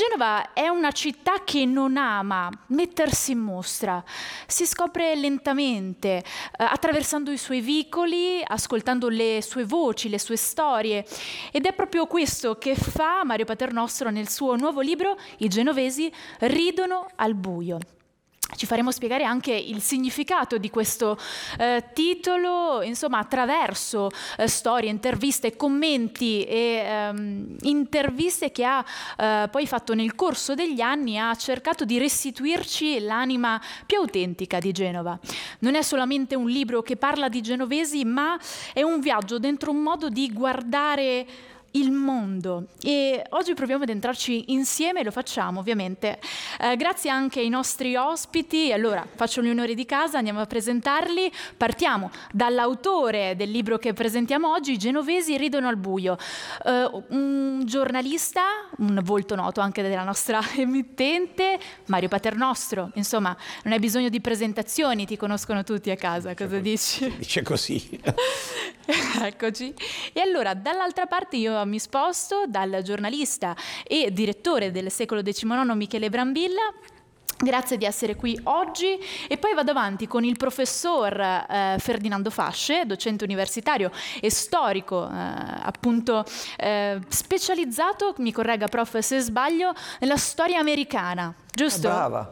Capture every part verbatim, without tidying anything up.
Genova è una città che non ama mettersi in mostra, si scopre lentamente, eh, attraversando i suoi vicoli, ascoltando le sue voci, le sue storie, ed è proprio questo che fa Mario Paternostro nel suo nuovo libro I genovesi ridono al buio. Ci faremo spiegare anche il significato di questo eh, titolo, insomma, attraverso eh, storie, interviste, commenti e ehm, interviste che ha eh, poi fatto nel corso degli anni, ha cercato di restituirci l'anima più autentica di Genova. Non è solamente un libro che parla di genovesi, ma è un viaggio dentro un modo di guardare il mondo, e oggi proviamo ad entrarci insieme e lo facciamo ovviamente eh, grazie anche ai nostri ospiti. Allora faccio gli onori di casa, andiamo a presentarli. Partiamo dall'autore del libro che presentiamo oggi, I genovesi ridono al buio, eh, un giornalista, un volto noto anche della nostra emittente, Mario Paternostro. Insomma, non hai bisogno di presentazioni, ti conoscono tutti a casa. Cosa dici? Dice così. Eccoci. E allora dall'altra parte io mi sposto dal giornalista e direttore del Secolo diciannove Michele Brambilla. Grazie di essere qui oggi, e poi vado avanti con il professor eh, Ferdinando Fasce, docente universitario e storico, eh, appunto eh, specializzato, mi corregga prof se sbaglio, nella storia americana. Giusto? Brava.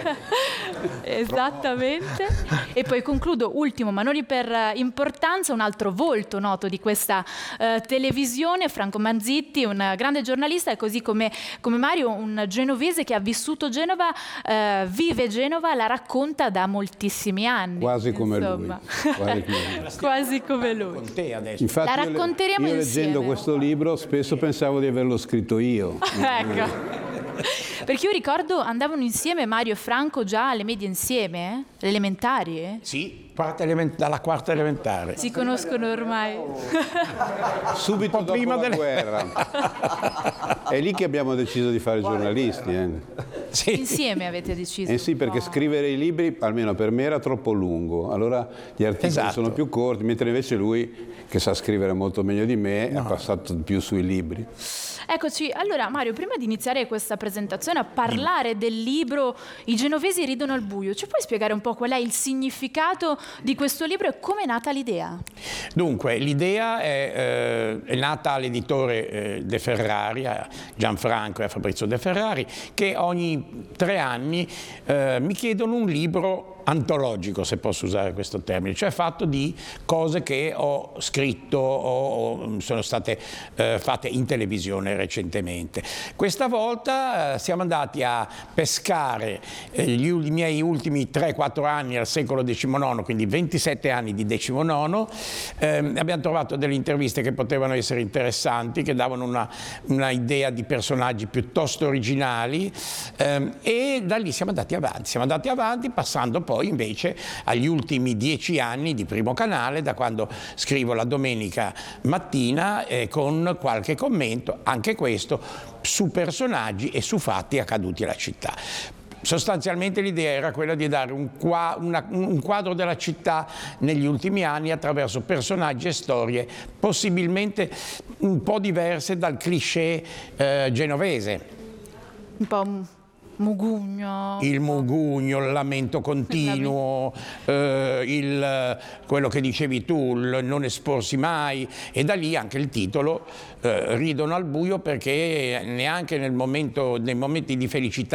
Esattamente. E poi concludo, ultimo ma non per importanza, un altro volto noto di questa uh, televisione, Franco Manzitti, un grande giornalista, e così come, come Mario, un genovese che ha vissuto Genova, uh, vive Genova, la racconta da moltissimi anni. Quasi come insomma. lui. Quasi come lui. Quasi come lui. Con te adesso. Infatti La io, racconteremo io insieme. leggendo questo libro spesso pensavo di averlo scritto io. Ecco. Perché io ricordo andavano insieme Mario e Franco già alle medie insieme, eh? Le elementari, eh? Sì, quarta element- dalla quarta elementare. Si conoscono ormai. Subito dopo prima la delle- guerra. È lì che abbiamo deciso di fare giornalisti. Eh. Sì. Insieme avete deciso. Eh sì, perché No. scrivere i libri, almeno per me, era troppo lungo. Allora gli articoli Esatto. sono più corti, mentre invece lui, che sa scrivere molto meglio di me, ha passato più sui libri. Eccoci, allora Mario, prima di iniziare questa presentazione a parlare del libro I genovesi ridono al buio, ci puoi spiegare un po' qual è il significato di questo libro e come è nata l'idea? Dunque, l'idea è, eh, è nata all'editore eh, De Ferrari, a Gianfranco e a Fabrizio De Ferrari, che ogni tre anni eh, mi chiedono un libro antologico, se posso usare questo termine, cioè fatto di cose che ho scritto o, o sono state eh, fatte in televisione recentemente. Questa volta eh, siamo andati a pescare eh, gli, i miei ultimi tre quattro anni al secolo diciannove, quindi ventisette anni di diciannove. Eh, abbiamo trovato delle interviste che potevano essere interessanti, che davano una, una idea di personaggi piuttosto originali, eh, e da lì siamo andati avanti, siamo andati avanti passando poi invece agli ultimi dieci anni di Primo Canale, da quando scrivo la domenica mattina eh, con qualche commento, anche questo, su personaggi e su fatti accaduti alla città. Sostanzialmente l'idea era quella di dare un, qua, una, un quadro della città negli ultimi anni attraverso personaggi e storie possibilmente un po' diverse dal cliché eh, genovese. Un po' mugugno. Il mugugno, il lamento continuo, eh, il, quello che dicevi tu, il non esporsi mai, e da lì anche il titolo, eh, ridono al buio, perché neanche nel momento, nei momenti di felicità